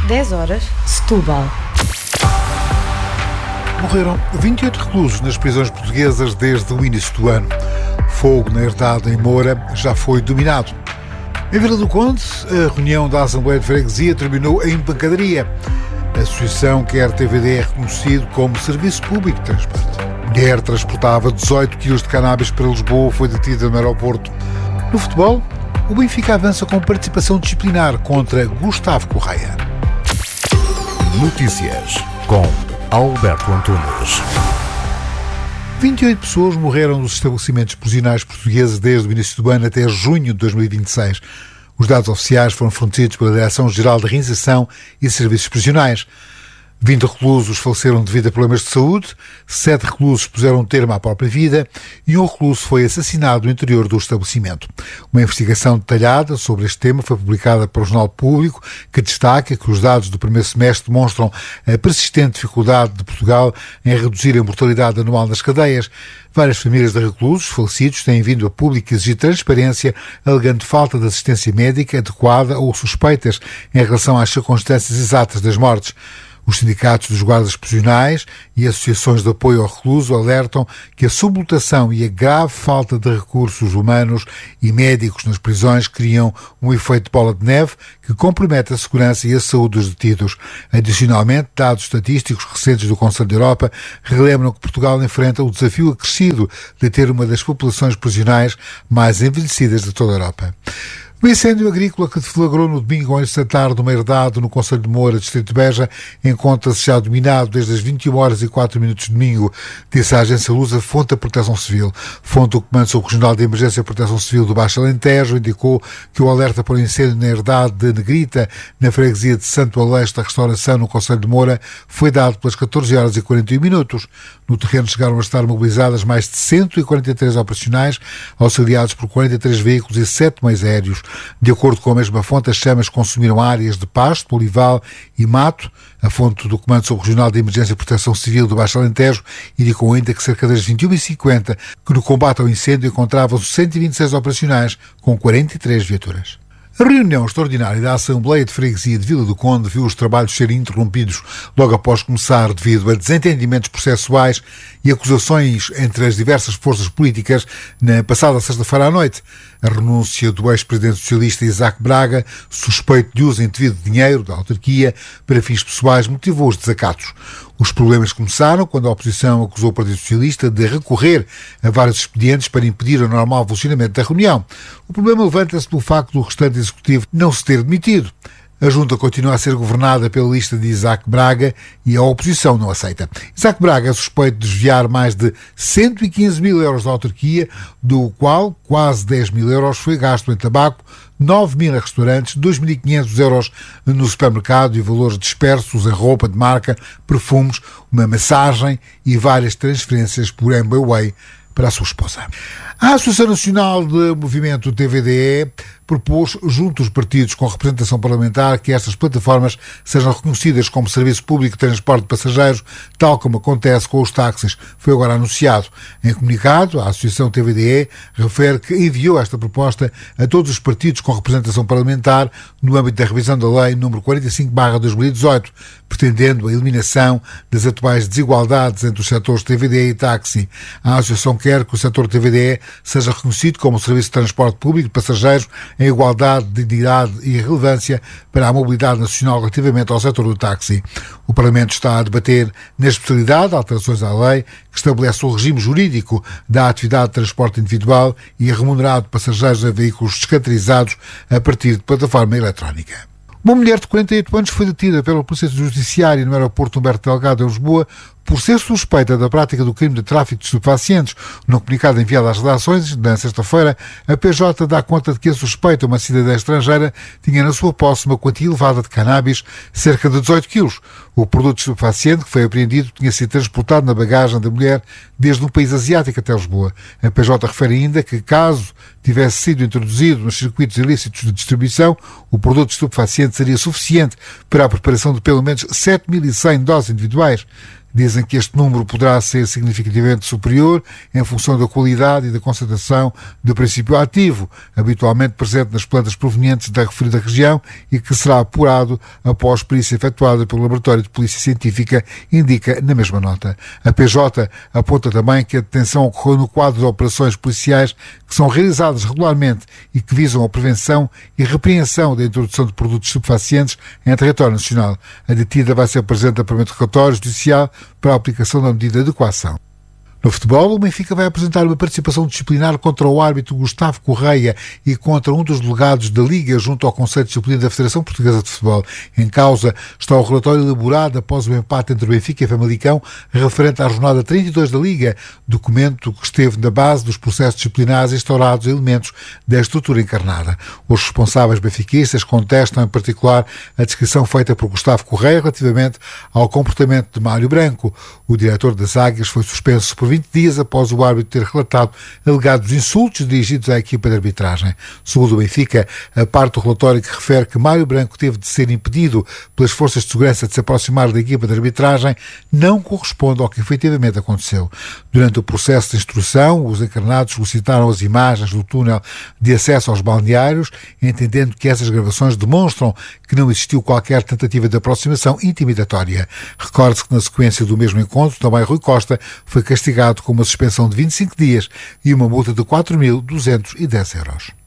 10 horas, Setúbal. Morreram 28 reclusos nas prisões portuguesas desde o início do ano. Fogo na Herdade, em Moura, já foi dominado. Em Vila do Conde, a reunião da Assembleia de Freguesia terminou em pancadaria. A associação quer TVD reconhecido como serviço público de transporte. Mulher transportava 18 kg de cannabis para Lisboa, foi detida no aeroporto. No futebol, o Benfica avança com participação disciplinar contra Gustavo Correia. Notícias com Alberto Antunes. 28 pessoas morreram nos estabelecimentos prisionais portugueses desde o início do ano até junho de 2026. Os dados oficiais foram fornecidos pela Direção-Geral de Reinserção e Serviços Prisionais. 20 reclusos faleceram devido a problemas de saúde, 7 reclusos puseram termo à própria vida e um recluso foi assassinado no interior do estabelecimento. Uma investigação detalhada sobre este tema foi publicada pelo Jornal Público, que destaca que os dados do primeiro semestre demonstram a persistente dificuldade de Portugal em reduzir a mortalidade anual nas cadeias. Várias famílias de reclusos falecidos têm vindo a público exigir transparência, alegando falta de assistência médica adequada ou suspeitas em relação às circunstâncias exatas das mortes. Os sindicatos dos guardas prisionais e associações de apoio ao recluso alertam que a sublotação e a grave falta de recursos humanos e médicos nas prisões criam um efeito de bola de neve que compromete a segurança e a saúde dos detidos. Adicionalmente, dados estatísticos recentes do Conselho da Europa relembram que Portugal enfrenta o desafio acrescido de ter uma das populações prisionais mais envelhecidas de toda a Europa. O incêndio agrícola que deflagrou no domingo ao início da tarde numa herdade no Concelho de Moura, distrito de Beja, encontra-se já dominado desde as 21h04 de domingo, disse a agência Lusa, fonte da Proteção Civil. Fonte do Comando Subregional de Emergência e Proteção Civil do Baixo Alentejo indicou que o alerta para o incêndio na herdade de Negrita, na freguesia de Santo Aleixo da Restauração, no Concelho de Moura, foi dado pelas 14h41. No terreno chegaram a estar mobilizadas mais de 143 operacionais, auxiliados por 43 veículos e 7 meios aéreos. De acordo com a mesma fonte, as chamas consumiram áreas de pasto, olival e mato. A fonte do Comando Subregional de Emergência e Proteção Civil do Baixo Alentejo indicou ainda que cerca das 21h50, que no combate ao incêndio encontravam-se 126 operacionais, com 43 viaturas. A reunião extraordinária da Assembleia de Freguesia de Vila do Conde viu os trabalhos serem interrompidos logo após começar devido a desentendimentos processuais e acusações entre as diversas forças políticas na passada sexta-feira à noite. A renúncia do ex-presidente socialista Isaac Braga, suspeito de uso indevido de dinheiro da autarquia para fins pessoais, motivou os desacatos. Os problemas começaram quando a oposição acusou o Partido Socialista de recorrer a vários expedientes para impedir o normal funcionamento da reunião. O problema levanta-se pelo facto do restante executivo não se ter demitido. A junta continua a ser governada pela lista de Isaac Braga e a oposição não aceita. Isaac Braga é suspeito de desviar mais de 115 mil euros da autarquia, do qual quase 10 mil euros foi gasto em tabaco, 9 mil em restaurantes, 2.500 euros no supermercado e valores dispersos em roupa de marca, perfumes, uma massagem e várias transferências por MBWay para a sua esposa. A Associação Nacional de Movimento TVDE propôs, junto aos partidos com representação parlamentar, que estas plataformas sejam reconhecidas como serviço público de transporte de passageiros, tal como acontece com os táxis. Foi agora anunciado. Em comunicado, a Associação TVDE refere que enviou esta proposta a todos os partidos com representação parlamentar no âmbito da revisão da Lei nº 45/2018, pretendendo a eliminação das atuais desigualdades entre os setores TVDE e táxi. A Associação quer que o setor TVDE seja reconhecido como serviço de transporte público de passageiros em igualdade de dignidade e relevância para a mobilidade nacional relativamente ao setor do táxi. O Parlamento está a debater, na especialidade, alterações à lei que estabelece o regime jurídico da atividade de transporte individual e remunerado de passageiros em veículos descaracterizados a partir de plataforma eletrónica. Uma mulher de 48 anos foi detida pela Polícia Judiciária no aeroporto Humberto Delgado, em Lisboa, por ser suspeita da prática do crime de tráfico de estupefacientes. No comunicado enviado às redações, na sexta-feira, a PJ dá conta de que a suspeita, uma cidadã estrangeira, tinha na sua posse uma quantia elevada de cannabis, cerca de 18 quilos. O produto estupefaciente que foi apreendido tinha sido transportado na bagagem da mulher desde um país asiático até Lisboa. A PJ refere ainda que, caso tivesse sido introduzido nos circuitos ilícitos de distribuição, o produto estupefaciente seria suficiente para a preparação de pelo menos 7.100 doses individuais. Dizem que este número poderá ser significativamente superior em função da qualidade e da concentração do princípio ativo, habitualmente presente nas plantas provenientes da referida região e que será apurado após perícia efetuada pelo Laboratório de Polícia Científica, indica na mesma nota. A PJ aponta também que a detenção ocorreu no quadro de operações policiais que são realizadas regularmente e que visam a prevenção e repreensão da introdução de produtos estupefacientes em território nacional. A detida vai ser apresentada para o relatório judicial para a aplicação da medida de coação. No futebol, o Benfica vai apresentar uma participação disciplinar contra o árbitro Gustavo Correia e contra um dos delegados da Liga junto ao Conselho de Disciplina da Federação Portuguesa de Futebol. Em causa está o relatório elaborado após o empate entre o Benfica e o Famalicão referente à jornada 32 da Liga, documento que esteve na base dos processos disciplinares instaurados a elementos da estrutura encarnada. Os responsáveis benfiquistas contestam em particular a descrição feita por Gustavo Correia relativamente ao comportamento de Mário Branco. O diretor das Águias foi suspenso por 20 dias após o árbitro ter relatado alegados insultos dirigidos à equipa de arbitragem. Segundo o Benfica, a parte do relatório que refere que Mário Branco teve de ser impedido pelas forças de segurança de se aproximar da equipa de arbitragem não corresponde ao que efetivamente aconteceu. Durante o processo de instrução, os encarnados solicitaram as imagens do túnel de acesso aos balneários, entendendo que essas gravações demonstram que não existiu qualquer tentativa de aproximação intimidatória. Recorde-se que na sequência do mesmo encontro, também Rui Costa foi castigado com uma suspensão de 25 dias e uma multa de 4.210 euros.